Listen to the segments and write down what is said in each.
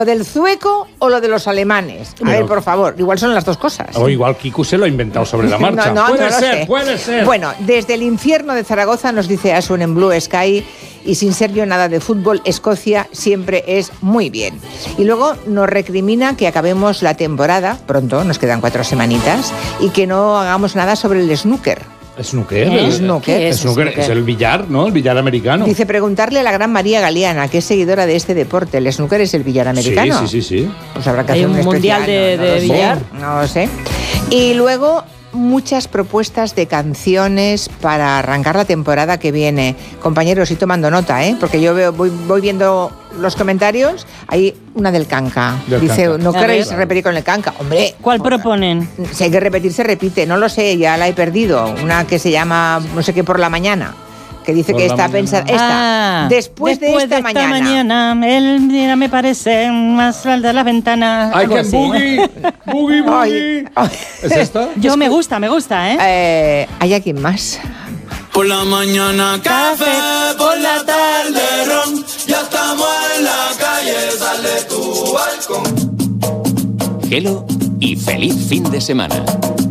¿Lo del zueco o lo de los alemanes? A ver, por favor, igual son las dos cosas. O igual Kiku se lo ha inventado sobre la marcha. Puede ser. Bueno, desde el infierno de Zaragoza nos dice Asun en Blue Sky, y sin ser yo nada de fútbol, Escocia siempre es muy bien. Y luego nos recrimina que acabemos la temporada, pronto, nos quedan 4 semanitas, y que no hagamos nada sobre el snooker. ¿Snooker? Snooker Es el billar, ¿no? El billar americano. Dice, preguntarle a la gran María Galeana, que es seguidora de este deporte. ¿El snooker es el billar americano? Sí. Pues habrá que ¿Hay hacer un mundial de billar? No lo sé. Y luego muchas propuestas de canciones para arrancar la temporada que viene. Compañeros, y tomando nota, porque yo voy viendo los comentarios. Hay una del Canca. Dice, ¿no queréis repetir con el Canca? Hombre. ¿Cuál proponen? Si hay que repetir, se repite. No lo sé, ya la he perdido. Una que se llama, no sé qué, por la mañana. Que dice por que está pensada. Después de esta mañana. El día me parece más alta de las ventanas. ¡Ay, que boogie! ¿Es esta? Me gusta, ¿Hay alguien más? Por la mañana café, por la tarde ron. Ya estamos en la calle, sale tu balcón. Hello y feliz fin de semana.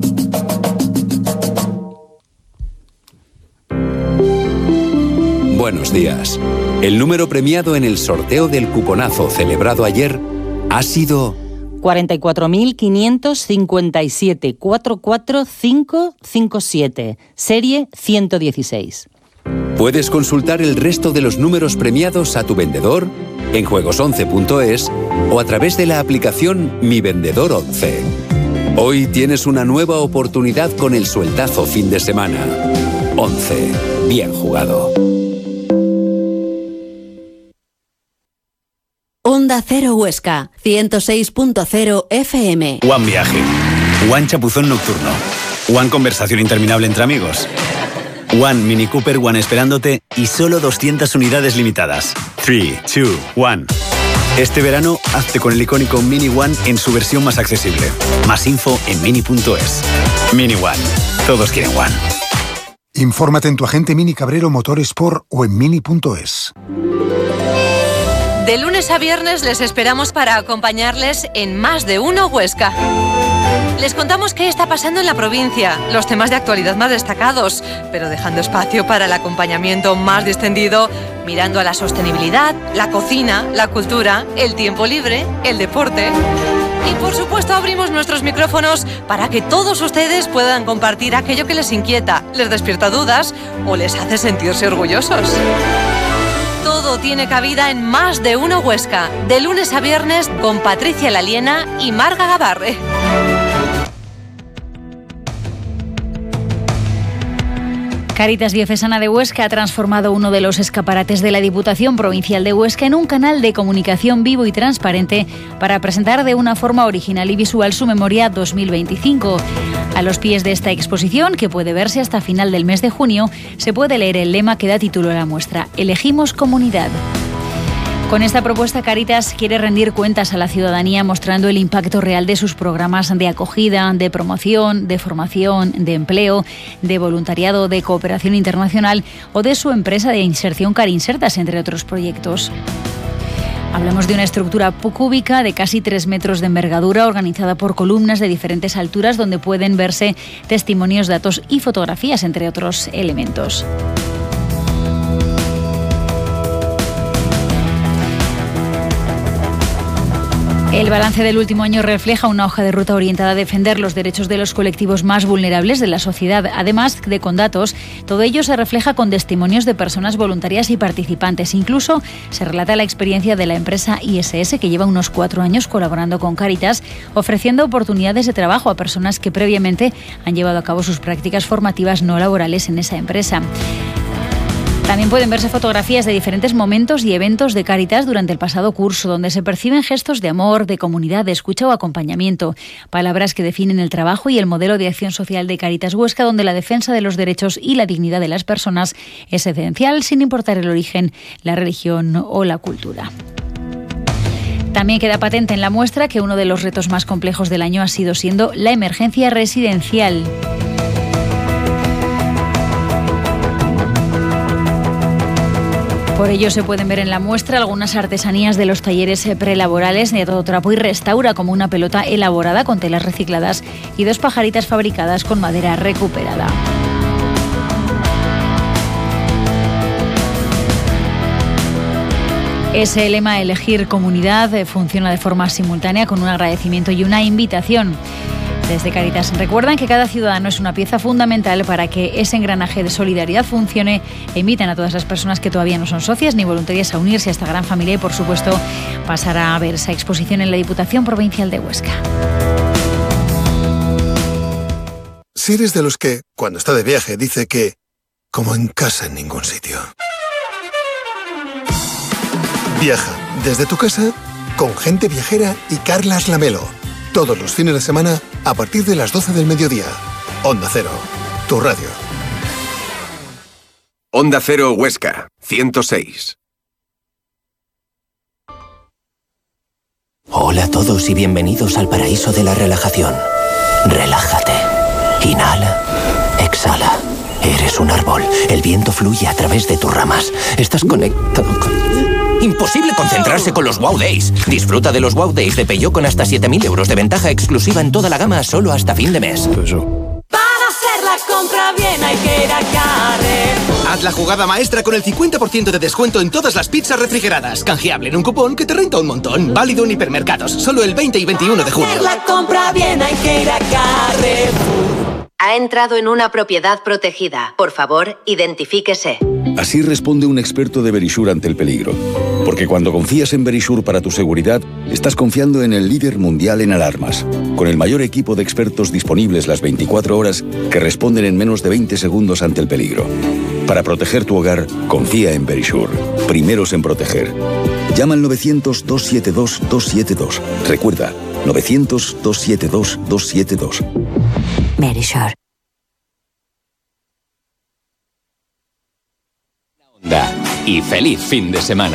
Buenos días. El número premiado en el sorteo del cuponazo celebrado ayer ha sido 44.557 44557, serie 116. Puedes consultar el resto de los números premiados a tu vendedor en juegos11.es o a través de la aplicación Mi Vendedor 11. Hoy tienes una nueva oportunidad con el sueltazo fin de semana. 11. Bien jugado. Onda Cero Huesca, 106.0 FM. One Viaje, One Chapuzón Nocturno, One Conversación Interminable entre amigos, One Mini Cooper One esperándote y solo 200 unidades limitadas. 3, 2, 1. Este verano, hazte con el icónico Mini One en su versión más accesible. Más info en mini.es. Mini One. Todos quieren One. Infórmate en tu agente Mini Cabrero Motorsport o en mini.es. De lunes a viernes les esperamos para acompañarles en Más de Uno Huesca. Les contamos qué está pasando en la provincia, los temas de actualidad más destacados, pero dejando espacio para el acompañamiento más distendido, mirando a la sostenibilidad, la cocina, la cultura, el tiempo libre, el deporte. Y por supuesto abrimos nuestros micrófonos para que todos ustedes puedan compartir aquello que les inquieta, les despierta dudas o les hace sentirse orgullosos. Todo tiene cabida en Más de Uno Huesca, de lunes a viernes con Patricia Laliena y Marga Gabarre. Cáritas Diocesana de Huesca ha transformado uno de los escaparates de la Diputación Provincial de Huesca en un canal de comunicación vivo y transparente para presentar de una forma original y visual su memoria 2025. A los pies de esta exposición, que puede verse hasta final del mes de junio, se puede leer el lema que da título a la muestra: Elegimos comunidad. Con esta propuesta, Cáritas quiere rendir cuentas a la ciudadanía mostrando el impacto real de sus programas de acogida, de promoción, de formación, de empleo, de voluntariado, de cooperación internacional o de su empresa de inserción Carinsertas, entre otros proyectos. Hablamos de una estructura cúbica de casi 3 metros de envergadura, organizada por columnas de diferentes alturas, donde pueden verse testimonios, datos y fotografías, entre otros elementos. El balance del último año refleja una hoja de ruta orientada a defender los derechos de los colectivos más vulnerables de la sociedad. Además de con datos, todo ello se refleja con testimonios de personas voluntarias y participantes. Incluso se relata la experiencia de la empresa ISS, que lleva unos 4 años colaborando con Cáritas, ofreciendo oportunidades de trabajo a personas que previamente han llevado a cabo sus prácticas formativas no laborales en esa empresa. También pueden verse fotografías de diferentes momentos y eventos de Cáritas durante el pasado curso, donde se perciben gestos de amor, de comunidad, de escucha o acompañamiento, palabras que definen el trabajo y el modelo de acción social de Cáritas Huesca, donde la defensa de los derechos y la dignidad de las personas es esencial, sin importar el origen, la religión o la cultura. También queda patente en la muestra que uno de los retos más complejos del año ha sido siendo la emergencia residencial. Por ello se pueden ver en la muestra algunas artesanías de los talleres prelaborales de Todo Trapo y Restaura, como una pelota elaborada con telas recicladas y 2 pajaritas fabricadas con madera recuperada. Ese lema Elegir Comunidad funciona de forma simultánea con un agradecimiento y una invitación. Desde Cáritas recuerdan que cada ciudadano es una pieza fundamental para que ese engranaje de solidaridad funcione e invitan a todas las personas que todavía no son socias ni voluntarias a unirse a esta gran familia y, por supuesto, pasar a ver esa exposición en la Diputación Provincial de Huesca. Si eres de los que, cuando está de viaje, dice que como en casa en ningún sitio. Viaja desde tu casa con Gente Viajera y Carlas Lamelo. Todos los fines de semana a partir de las 12 del mediodía. Onda Cero, tu radio. Onda Cero Huesca, 106. Hola a todos y bienvenidos al paraíso de la relajación. Relájate. Inhala. Exhala. Eres un árbol. El viento fluye a través de tus ramas. Estás conectado con... Imposible concentrarse con los Wow Days. Disfruta de los Wow Days de Peugeot con hasta 7.000 euros de ventaja exclusiva en toda la gama solo hasta fin de mes. Para hacer la compra bien hay que ir a Carrefour. Haz la jugada maestra con el 50% de descuento en todas las pizzas refrigeradas. Canjeable en un cupón que te renta un montón. Válido en hipermercados. Solo el 20 y 21 de junio. Para hacer la compra bien hay que ir a Carrefour. Ha entrado en una propiedad protegida. Por favor, identifíquese. Así responde un experto de Verisure ante el peligro. Porque cuando confías en Verisure para tu seguridad, estás confiando en el líder mundial en alarmas, con el mayor equipo de expertos disponibles las 24 horas que responden en menos de 20 segundos ante el peligro. Para proteger tu hogar, confía en Verisure. Primeros en proteger. Llama al 900-272-272. Recuerda, 900-272-272. Verisure. Y feliz fin de semana.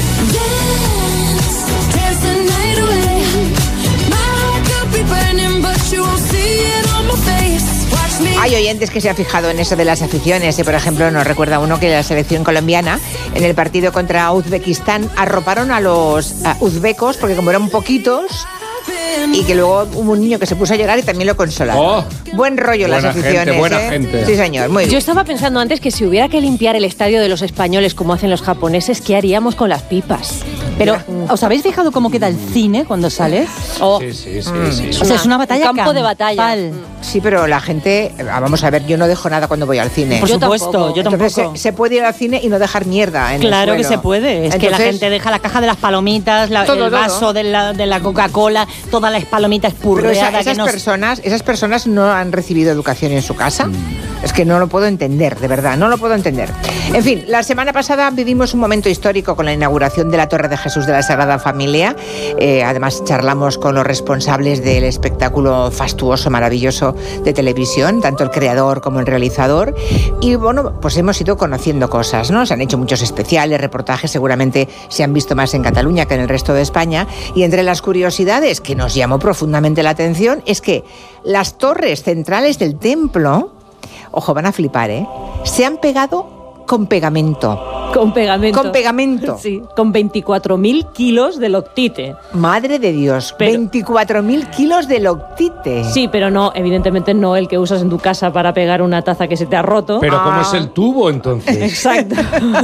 Hay oyentes que se han fijado en eso de las aficiones. Por ejemplo, nos recuerda uno que la selección colombiana en el partido contra Uzbekistán arroparon a los uzbecos porque como eran poquitos, y que luego hubo un niño que se puso a llorar y también lo consolaron. Oh, buen rollo las aficiones. Buena gente. Sí, señor, muy bien. Yo estaba pensando antes que si hubiera que limpiar el estadio de los españoles como hacen los japoneses, ¿qué haríamos con las pipas? Pero, ¿os habéis fijado cómo queda el cine cuando sales? Oh. Sí. O sea, es una batalla un campo de batalla. Sí, pero la gente, vamos a ver, yo no dejo nada cuando voy al cine. Por supuesto, yo tampoco. Entonces, se puede ir al cine y no dejar mierda en Claro el que suelo. se puede. Es que la gente deja la caja de las palomitas, el vaso de la Coca-Cola, todas las palomitas purreadas. Pero esas personas no han recibido educación en su casa. Es que no lo puedo entender, de verdad, no lo puedo entender. En fin, la semana pasada vivimos un momento histórico con la inauguración de la Torre de Jesús de la Sagrada Familia. Además, charlamos con los responsables del espectáculo fastuoso, maravilloso de televisión, tanto el creador como el realizador. Y bueno, pues hemos ido conociendo cosas, ¿no? Se han hecho muchos especiales, reportajes, seguramente se han visto más en Cataluña que en el resto de España. Y entre las curiosidades que nos llamó profundamente la atención es que las torres centrales del templo, ojo, van a flipar, se han pegado con pegamento. Con pegamento. Con pegamento. Sí, con 24.000 kilos de loctite. Madre de Dios, 24.000 kilos de loctite. Sí, pero no, evidentemente no el que usas en tu casa para pegar una taza que se te ha roto. Pero ¿cómo es el tubo entonces? Exacto.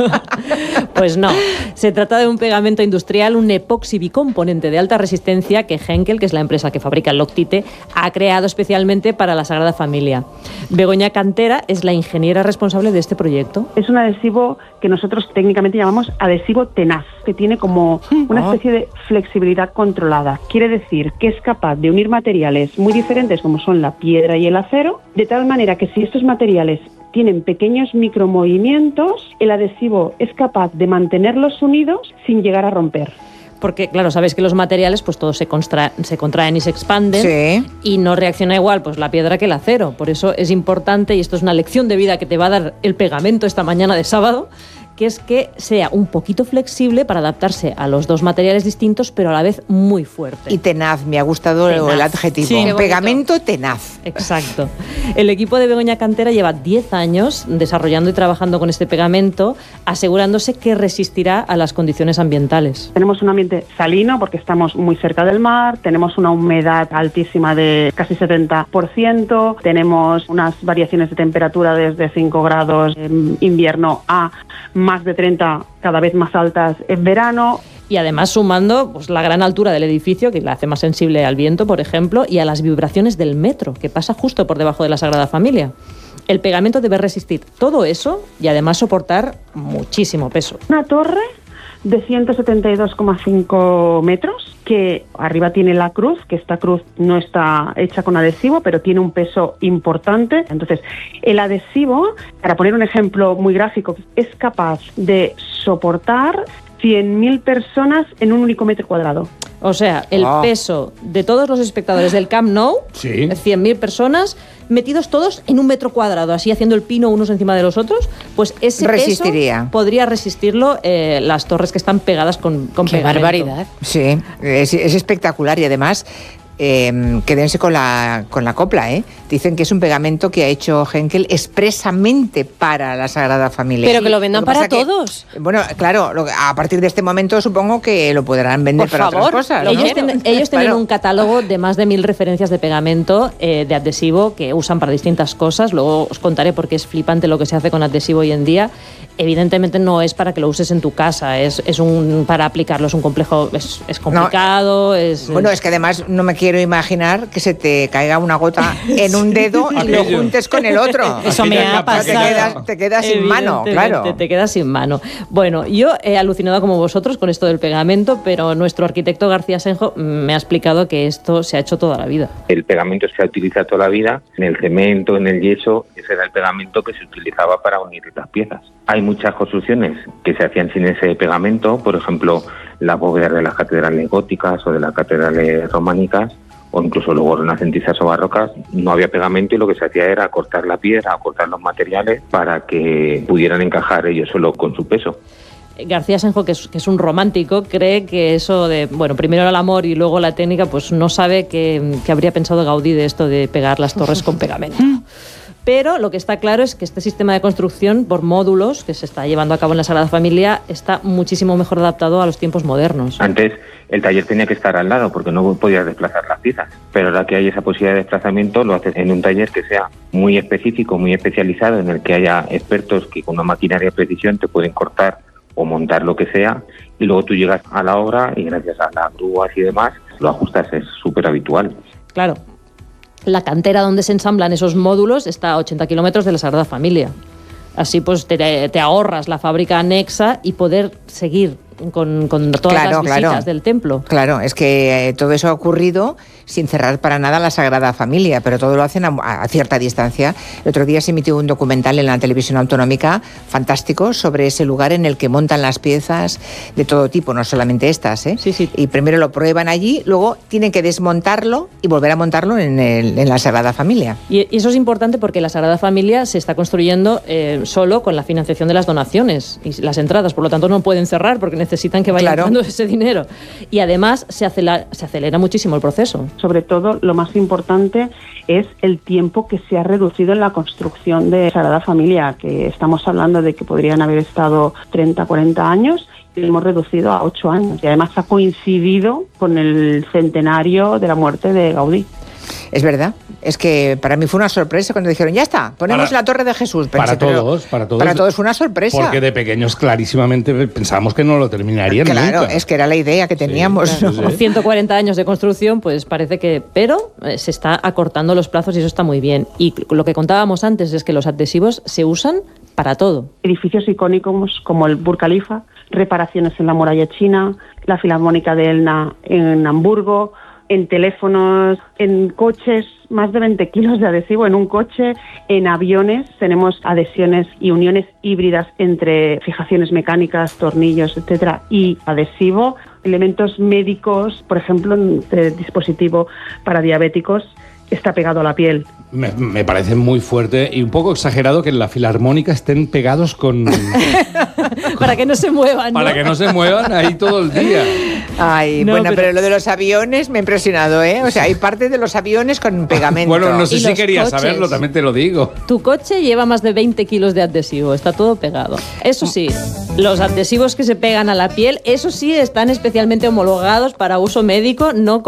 Pues no, se trata de un pegamento industrial, un epoxi bicomponente de alta resistencia que Henkel, que es la empresa que fabrica el loctite, ha creado especialmente para la Sagrada Familia. Begoña Cantera es la ingeniera responsable de este proyecto. Es un adhesivo que nosotros técnicamente llamamos adhesivo tenaz, que tiene como una especie de flexibilidad controlada. Quiere decir que es capaz de unir materiales muy diferentes como son la piedra y el acero, de tal manera que si estos materiales tienen pequeños micromovimientos, el adhesivo es capaz de mantenerlos unidos sin llegar a romper. Porque, claro, sabéis que los materiales pues todos se contraen y se expanden, y no reacciona igual pues la piedra que el acero. Por eso es importante, y esto es una lección de vida que te va a dar el pegamento esta mañana de sábado, que es que sea un poquito flexible para adaptarse a los dos materiales distintos, pero a la vez muy fuerte. Y tenaz, me ha gustado el adjetivo. Sí, pegamento tenaz. Exacto. El equipo de Begoña Cantera lleva 10 años desarrollando y trabajando con este pegamento, asegurándose que resistirá a las condiciones ambientales. Tenemos un ambiente salino porque estamos muy cerca del mar, tenemos una humedad altísima de casi 70%, tenemos unas variaciones de temperatura desde 5 grados en invierno a más de 30, cada vez más altas en verano. Y además sumando pues, la gran altura del edificio, que la hace más sensible al viento, por ejemplo, y a las vibraciones del metro, que pasa justo por debajo de la Sagrada Familia. El pegamento debe resistir todo eso y además soportar muchísimo peso. Una torre de 172,5 metros, que arriba tiene la cruz, que esta cruz no está hecha con adhesivo, pero tiene un peso importante. Entonces, el adhesivo, para poner un ejemplo muy gráfico, es capaz de soportar 100.000 personas en un único metro cuadrado. O sea, el peso de todos los espectadores del Camp Nou, 100.000 personas, metidos todos en un metro cuadrado, así haciendo el pino unos encima de los otros, pues ese resistiría. Peso podría resistirlo las torres que están pegadas con pegamento. ¡Qué barbaridad! Sí, es espectacular y además quédense con la copla, ¿eh? Dicen que es un pegamento que ha hecho Henkel expresamente para la Sagrada Familia. Pero que lo vendan para todos. Bueno, claro, a partir de este momento supongo que lo podrán vender para otras cosas, ¿no? Ellos tienen un catálogo de más de 1.000 referencias de pegamento de adhesivo que usan para distintas cosas. Luego os contaré por qué es flipante lo que se hace con adhesivo hoy en día. Evidentemente no es para que lo uses en tu casa, para aplicarlo es un complejo, es complicado. Bueno, es que además no me quiero imaginar que se te caiga una gota en un dedo y lo juntes con el otro. Eso me ha pasado. Te quedas sin mano, claro. Te quedas sin mano. Bueno, yo he alucinado como vosotros con esto del pegamento, pero nuestro arquitecto García Asenjo me ha explicado que esto se ha hecho toda la vida. El pegamento se ha utilizado toda la vida, en el cemento, en el yeso, ese era el pegamento que se utilizaba para unir las piezas. Hay muchas construcciones que se hacían sin ese pegamento, por ejemplo, las bóvedas de las catedrales góticas o de las catedrales románicas, o incluso luego renacentistas o barrocas, no había pegamento y lo que se hacía era cortar la piedra, cortar los materiales para que pudieran encajar ellos solo con su peso. García Asenjo, que es un romántico, cree que eso de, bueno, primero el amor y luego la técnica, pues no sabe que habría pensado Gaudí de esto de pegar las torres con pegamento. Pero lo que está claro es que este sistema de construcción por módulos que se está llevando a cabo en la Sagrada Familia está muchísimo mejor adaptado a los tiempos modernos. Antes el taller tenía que estar al lado porque no podías desplazar las piezas, pero ahora que hay esa posibilidad de desplazamiento lo haces en un taller que sea muy específico, muy especializado, en el que haya expertos que con una maquinaria de precisión te pueden cortar o montar lo que sea, y luego tú llegas a la obra y gracias a las grúas y demás lo ajustas, es súper habitual. Claro. La cantera donde se ensamblan esos módulos está a 80 kilómetros de la Sagrada Familia. Así pues te ahorras la fábrica anexa y poder seguir con todas las visitas del templo. Claro, es que todo eso ha ocurrido sin cerrar para nada la Sagrada Familia, pero todo lo hacen a cierta distancia. El otro día se emitió un documental en la televisión autonómica fantástico sobre ese lugar en el que montan las piezas de todo tipo, no solamente estas, ¿eh? Sí. Y primero lo prueban allí, luego tienen que desmontarlo y volver a montarlo en la Sagrada Familia. Y eso es importante porque la Sagrada Familia se está construyendo solo con la financiación de las donaciones y las entradas, por lo tanto no pueden cerrar porque necesitan que vaya entrando ese dinero. Y además se acelera muchísimo el proceso. Sobre todo, lo más importante es el tiempo que se ha reducido en la construcción de Sagrada Familia, que estamos hablando de que podrían haber estado 30, 40 años, y lo hemos reducido a 8 años. Y además ha coincidido con el centenario de la muerte de Gaudí. Es verdad, es que para mí fue una sorpresa cuando dijeron, ya está, ponemos la Torre de Jesús. Pensé, para todos fue una sorpresa. Porque de pequeños clarísimamente pensábamos que no lo terminarían nunca. Claro, es que era la idea que teníamos. Sí, ¿no? 140 años de construcción, pues parece que... Pero se está acortando los plazos y eso está muy bien. Y lo que contábamos antes es que los adhesivos se usan para todo. Edificios icónicos como el Burj Khalifa, reparaciones en la muralla china, la Filarmónica de Elna en Hamburgo, en teléfonos, en coches, más de 20 kilos de adhesivo en un coche, en aviones tenemos adhesiones y uniones híbridas entre fijaciones mecánicas, tornillos, etcétera, y adhesivo, elementos médicos, por ejemplo, de dispositivo para diabéticos está pegado a la piel. Me parece muy fuerte y un poco exagerado que en la Filarmónica estén pegados con... Para que no se muevan, ¿no? Para que no se muevan ahí todo el día. Ay, No, bueno, pero- pero lo de los aviones me ha impresionado, ¿eh? O sea, hay parte de los aviones con pegamento. Bueno, no sé Y si los querías coches. saberlo, también te lo digo. Tu coche lleva más de 20 kilos de adhesivo, está todo pegado. Eso sí, los adhesivos que se pegan a la piel, eso sí están especialmente homologados para uso médico, no